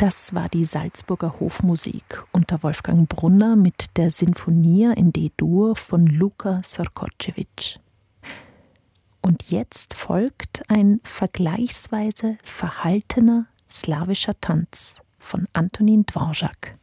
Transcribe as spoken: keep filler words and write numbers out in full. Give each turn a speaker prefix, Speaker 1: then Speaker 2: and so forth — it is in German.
Speaker 1: Das war die Salzburger Hofmusik unter Wolfgang Brunner mit der Sinfonia in D-Dur von Luka Sorkočević. Und jetzt folgt ein vergleichsweise verhaltener slawischer Tanz von Antonín Dvořák.